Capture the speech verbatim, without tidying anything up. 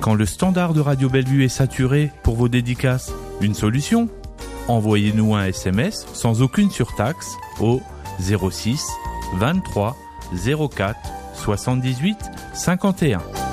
quand le standard de Radio Bellevue est saturé pour vos dédicaces? Une solution? Envoyez-nous un S M S sans aucune surtaxe au zéro six vingt-trois zéro quatre soixante-dix-huit cinquante et un.